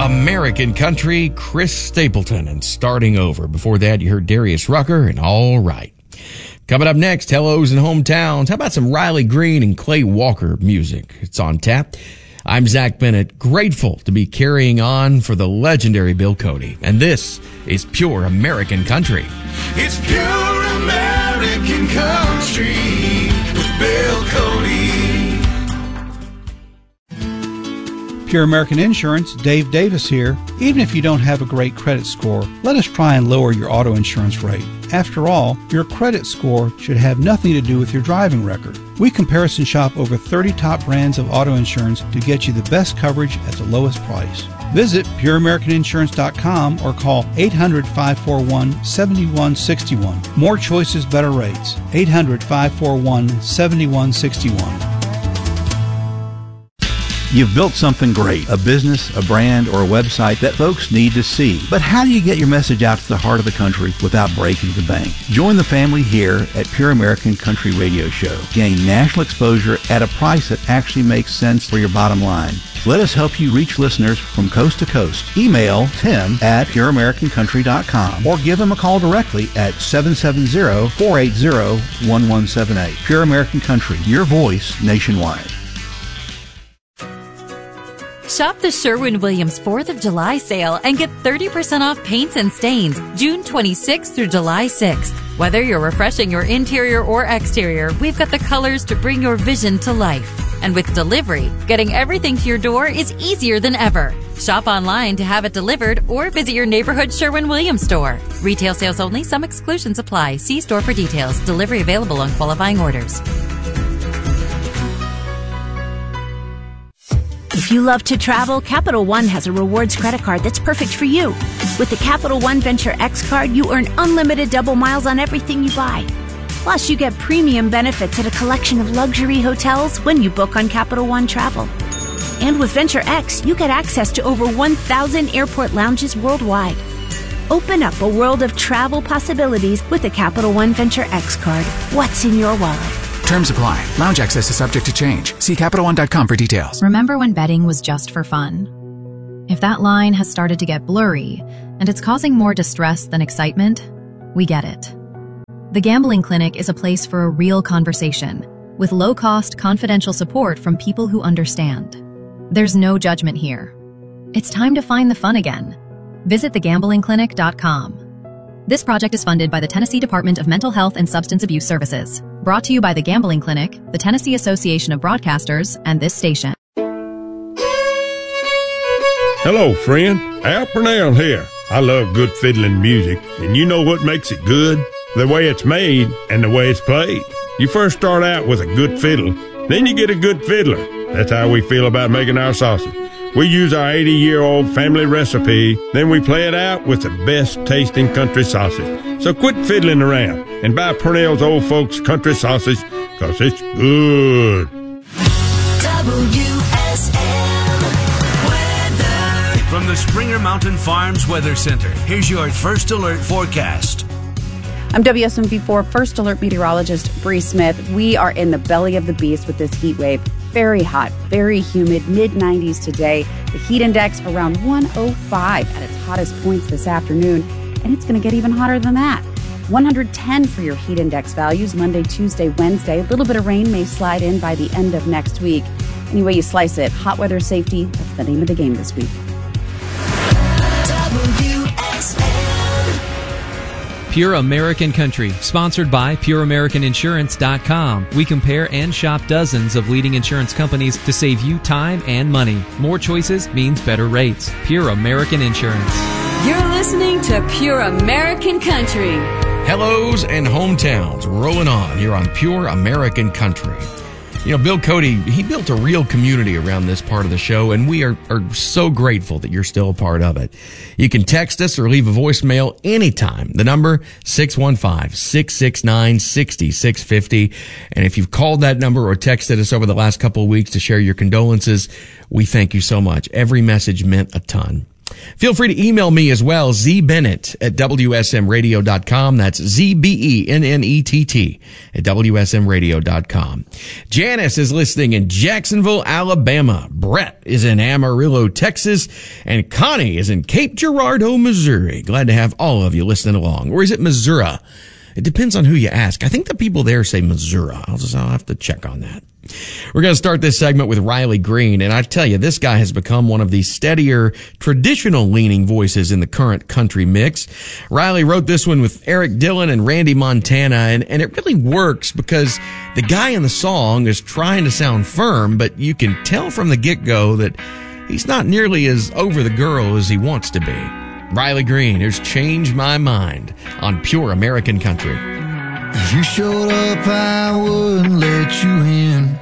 American Country, Chris Stapleton, and Starting Over. Before that, you heard Darius Rucker and All Right. Coming up next, Hellos and Hometowns. How about some Riley Green and Clay Walker music? It's on tap. I'm Zach Bennett, grateful to be carrying on for the legendary Bill Cody. And this is Pure American Country. It's Pure American Country with Bill Cody. Pure American Insurance, Dave Davis here. Even if you don't have a great credit score, let us try and lower your auto insurance rate. After all, your credit score should have nothing to do with your driving record. We comparison shop over 30 top brands of auto insurance to get you the best coverage at the lowest price. Visit pureamericaninsurance.com or call 800-541-7161. More choices, better rates. 800-541-7161. You've built something great, a business, a brand, or a website that folks need to see. But how do you get your message out to the heart of the country without breaking the bank? Join the family here at Pure American Country Radio Show. Gain national exposure at a price that actually makes sense for your bottom line. Let us help you reach listeners from coast to coast. Email Tim at pureamericancountry.com or give him a call directly at 770-480-1178. Pure American Country, your voice nationwide. Shop the Sherwin-Williams 4th of July sale and get 30% off paints and stains June 26th through July 6th. Whether you're refreshing your interior or exterior, we've got the colors to bring your vision to life. And with delivery, getting everything to your door is easier than ever. Shop online to have it delivered or visit your neighborhood Sherwin-Williams store. Retail sales only. Some exclusions apply. See store for details. Delivery available on qualifying orders. If you love to travel, Capital One has a rewards credit card that's perfect for you. With the Capital One Venture X card, you earn unlimited double miles on everything you buy. Plus, you get premium benefits at a collection of luxury hotels when you book on Capital One Travel. And with Venture X, you get access to over 1,000 airport lounges worldwide. Open up a world of travel possibilities with the Capital One Venture X card. What's in your wallet? Terms apply. Lounge access is subject to change. See CapitalOne.com for details. Remember when betting was just for fun? If that line has started to get blurry and it's causing more distress than excitement, we get it. The Gambling Clinic is a place for a real conversation with low-cost, confidential support from people who understand. There's no judgment here. It's time to find the fun again. Visit thegamblingclinic.com. This project is funded by the Tennessee Department of Mental Health and Substance Abuse Services. Brought to you by the Gambling Clinic, the Tennessee Association of Broadcasters, and this station. Hello, friend. Al Purnell here. I love good fiddling music, and you know what makes it good? The way it's made and the way it's played. You first start out with a good fiddle, then you get a good fiddler. That's how we feel about making our sausage. We use our 80-year-old family recipe, then we play it out with the best tasting country sausage. So quit fiddling around and buy Purnell's Old Folks Country Sausage, because it's good. WSM weather. From the Springer Mountain Farms Weather Center, here's your First Alert forecast. I'm WSMV4 First Alert meteorologist Bree Smith. We are in the belly of the beast with this heat wave. Very hot, very humid, mid-90s today. The heat index around 105 at its hottest points this afternoon, and it's going to get even hotter than that. 110 for your heat index values Monday, Tuesday, Wednesday. A little bit of rain may slide in by the end of next week. Any way you slice it, hot weather safety, that's the name of the game this week. Pure American Country, sponsored by PureAmericanInsurance.com. We compare and shop dozens of leading insurance companies to save you time and money. More choices means better rates. Pure American Insurance. You're listening to Pure American Country. Hellos and Hometowns rolling on here on Pure American Country. You know, Bill Cody, he built a real community around this part of the show, and we are so grateful that you're still a part of it. You can text us or leave a voicemail anytime. The number, 615-669-6650. And if you've called that number or texted us over the last couple of weeks to share your condolences, we thank you so much. Every message meant a ton. Feel free to email me as well, zbennett@wsmradio.com. That's ZBENNETT at wsmradio.com. Janice is listening in Jacksonville, Alabama. Brett is in Amarillo, Texas. And Connie is in Cape Girardeau, Missouri. Glad to have all of you listening along. Or is it Missouri? It depends on who you ask. I think the people there say Missouri. I'll have to check on that. We're going to start this segment with Riley Green, and I tell you, this guy has become one of the steadier, traditional-leaning voices in the current country mix. Riley wrote this one with Eric Dillon and Randy Montana, and it really works because the guy in the song is trying to sound firm, but you can tell from the get-go that he's not nearly as over the girl as he wants to be. Riley Green, here's Change My Mind on Pure American Country. If you showed up, I wouldn't let you in.